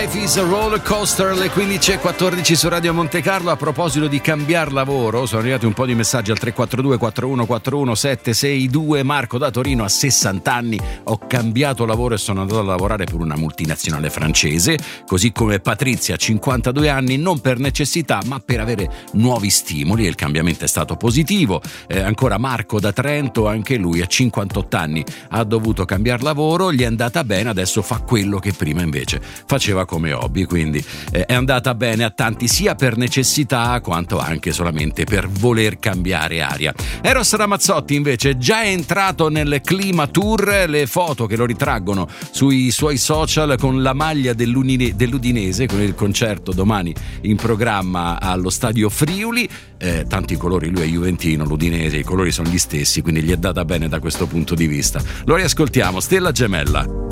Life is a roller coaster, le 15:14 su Radio Monte Carlo. A proposito di cambiar lavoro, sono arrivati un po' di messaggi al 342 4141 762. Marco da Torino, a 60 anni ho cambiato lavoro e sono andato a lavorare per una multinazionale francese, così come Patrizia, 52 anni, non per necessità ma per avere nuovi stimoli, e il cambiamento è stato positivo. Ancora Marco da Trento, anche lui a 58 anni ha dovuto cambiare lavoro, gli è andata bene, adesso fa quello che prima invece faceva come hobby, quindi è andata bene a tanti, sia per necessità quanto anche solamente per voler cambiare aria. Eros Ramazzotti invece già è entrato nel clima tour, le foto che lo ritraggono sui suoi social con la maglia dell'Udinese, con il concerto domani in programma allo Stadio Friuli. Tanti colori, lui è juventino, l'Udinese, i colori sono gli stessi, quindi gli è data bene da questo punto di vista. Lo riascoltiamo, Stella Gemella.